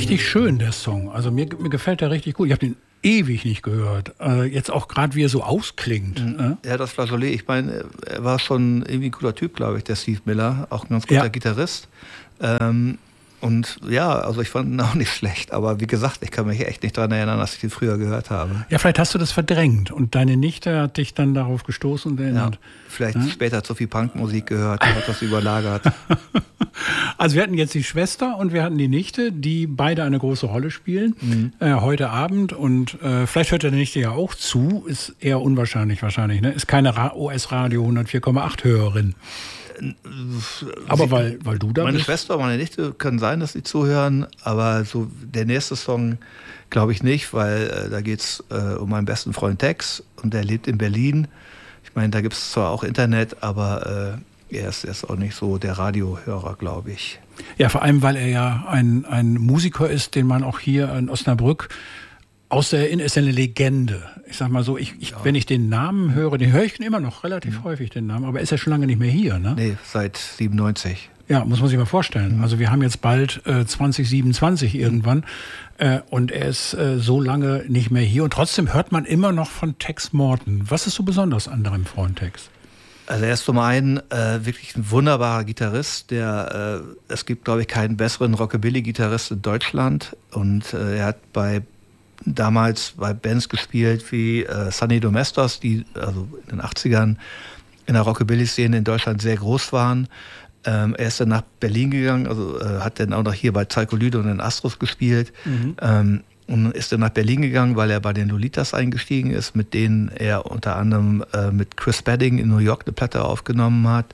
richtig schön, der Song. Also mir gefällt der richtig gut. Ich habe den ewig nicht gehört. Jetzt auch gerade, wie er so ausklingt. Ja, das Flageolet, ich meine, er war schon irgendwie ein cooler Typ, glaube ich, der Steve Miller. Auch ein ganz guter Gitarrist. Und ja, also ich fand ihn auch nicht schlecht. Aber wie gesagt, ich kann mich echt nicht daran erinnern, dass ich den früher gehört habe. Ja, vielleicht hast du das verdrängt und deine Nichte hat dich dann darauf gestoßen und erinnert. Ja, vielleicht später zu viel Punkmusik gehört und hat das überlagert. Also wir hatten jetzt die Schwester und wir hatten die Nichte, die beide eine große Rolle spielen, heute Abend. Und vielleicht hört deine Nichte ja auch zu, ist eher unwahrscheinlich wahrscheinlich, ne? Ist keine OS-Radio 104,8 Hörerin. Aber weil du da meine bist? Schwester, meine Nichte, können sein, dass sie zuhören, aber so der nächste Song glaube ich nicht, weil da geht es um meinen besten Freund Tex und der lebt in Berlin. Ich meine, da gibt es zwar auch Internet, aber er ist auch nicht so der Radiohörer, glaube ich. Ja, vor allem, weil er ja ein Musiker ist, den man auch hier in Osnabrück ist eine Legende. Ich sag mal so, wenn ich den Namen höre, den höre ich immer noch relativ häufig, den Namen, aber er ist ja schon lange nicht mehr hier, ne? Nee, seit 97. Ja, muss man sich mal vorstellen. Also wir haben jetzt bald 2027 irgendwann und er ist so lange nicht mehr hier und trotzdem hört man immer noch von Tex Morton. Was ist so besonders an deinem Freund Tex? Also er ist zum einen wirklich ein wunderbarer Gitarrist, es gibt, glaube ich, keinen besseren Rockabilly-Gitarrist in Deutschland und er hat damals bei Bands gespielt wie Sonny Domestos, die also in den 80ern in der Rockabilly-Szene in Deutschland sehr groß waren. Er ist dann nach Berlin gegangen, also hat dann auch noch hier bei Zalkolyde und den Astros gespielt. Und ist dann nach Berlin gegangen, weil er bei den Lolitas eingestiegen ist, mit denen er unter anderem mit Chris Spedding in New York eine Platte aufgenommen hat.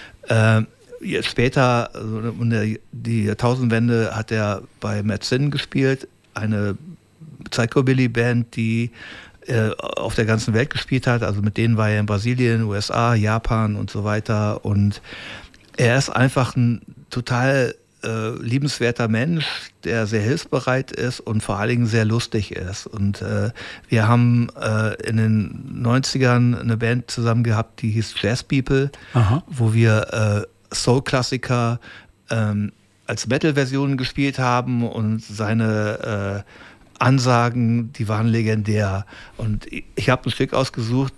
Später, also die Jahrtausendwende, hat er bei Mad Sin gespielt, eine Psychobilly-Band, die auf der ganzen Welt gespielt hat. Also mit denen war er in Brasilien, USA, Japan und so weiter. Und er ist einfach ein total liebenswerter Mensch, der sehr hilfsbereit ist und vor allen Dingen sehr lustig ist. Und wir haben in den 90ern eine Band zusammen gehabt, die hieß Jazz People, wo wir Soul-Klassiker als Metal-Versionen gespielt haben und seine Ansagen, die waren legendär. Und ich habe ein Stück ausgesucht,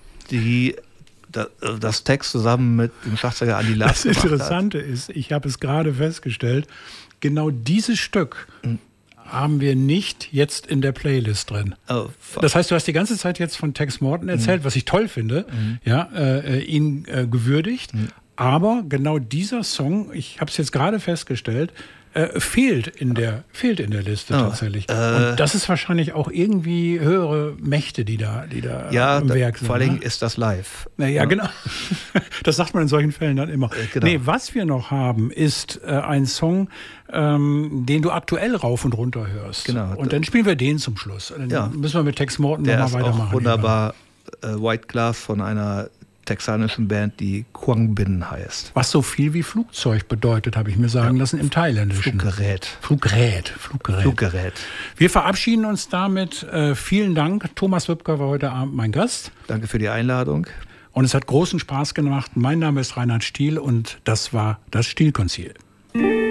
das Text zusammen mit dem Schlagzeuger Andi Lars gemacht hat. Das Interessante ist, ich habe es gerade festgestellt, genau dieses Stück haben wir nicht jetzt in der Playlist drin. Oh, das heißt, du hast die ganze Zeit jetzt von Tex Morton erzählt, was ich toll finde, ihn gewürdigt, aber genau dieser Song, ich habe es jetzt gerade festgestellt, fehlt in der Liste tatsächlich. Und das ist wahrscheinlich auch irgendwie höhere Mächte, die da im Werk sind. Vor allem ist das live. Ja, genau. Das sagt man in solchen Fällen dann immer. Genau. Nee, was wir noch haben, ist ein Song, den du aktuell rauf und runter hörst. Genau. Und dann spielen wir den zum Schluss. Dann müssen wir mit Tex Morton nochmal weitermachen. Auch wunderbar. White Glass von einer texanischen Band, die Quang Binh heißt. Was so viel wie Flugzeug bedeutet, habe ich mir sagen lassen, im Thailändischen. Fluggerät. Wir verabschieden uns damit. Vielen Dank. Thomas Wübker war heute Abend mein Gast. Danke für die Einladung. Und es hat großen Spaß gemacht. Mein Name ist Reinhard Stiel und das war das Stielkonzil.